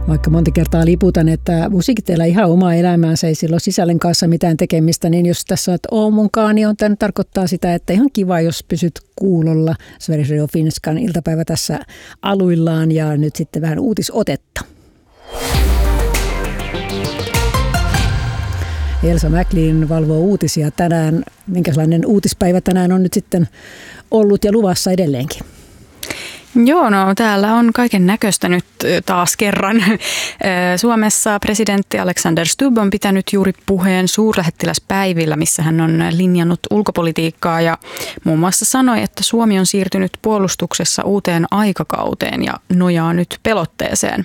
Vaikka monta kertaa liputan, että musiikit elää ihan omaa elämäänsä, ei sillä ole sisällön kanssa mitään tekemistä, niin jos tässä on munkaan, niin tämä tarkoittaa sitä, että ihan kiva, jos pysyt kuulolla. Sveriges Radio Finskan iltapäivä tässä aluillaan ja nyt sitten vähän uutisotetta. Elsa Mäklin valvoo uutisia tänään. Minkälainen uutispäivä tänään on nyt sitten ollut ja luvassa edelleenkin? Joo, no täällä on kaiken näköistä nyt taas kerran. Suomessa presidentti Alexander Stubb on pitänyt juuri puheen suurlähettiläspäivillä, missä hän on linjannut ulkopolitiikkaa ja muun muassa sanoi, että Suomi on siirtynyt puolustuksessa uuteen aikakauteen ja nojaa nyt pelotteeseen.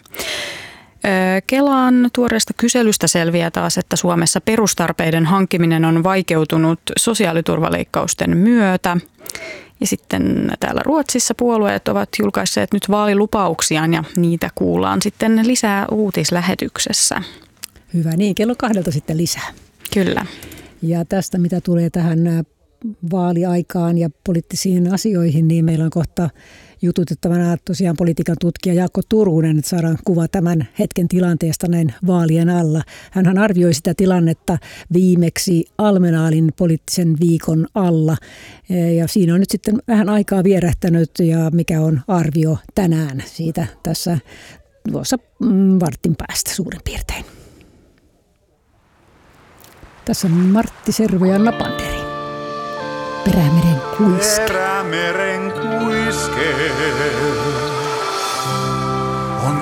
Kelan tuoreesta kyselystä selviää taas, että Suomessa perustarpeiden hankkiminen on vaikeutunut sosiaaliturvaleikkausten myötä. Ja sitten täällä Ruotsissa puolueet ovat julkaisseet nyt vaalilupauksiaan ja niitä kuullaan sitten lisää uutislähetyksessä. Hyvä, niin kello 2 sitten lisää. Kyllä. Ja tästä mitä tulee tähän vaaliaikaan ja poliittisiin asioihin, niin meillä on kohta jututettavana tosiaan politiikan tutkija Jaakko Turunen, että saadaan kuva tämän hetken tilanteesta näin vaalien alla. Hänhän arvioi sitä tilannetta viimeksi Almenaalin poliittisen viikon alla ja siinä on nyt sitten vähän aikaa vierähtänyt ja mikä on arvio tänään siitä tässä tuossa vartin päästä suurin piirtein. Tässä on Martti Servo ja Anna Panderi. Perämeren kuiske. Perämeren kuiske.